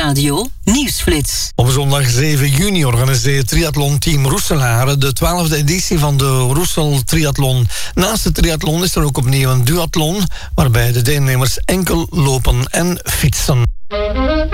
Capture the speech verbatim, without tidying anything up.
Nieuwsradio Nieuwsflits. Op zondag zeven juni organiseert triathlon-team Roeselare de twaalfde editie van de Roesel Triathlon. Naast de triathlon is er ook opnieuw een duathlon, waarbij de deelnemers enkel lopen en fietsen.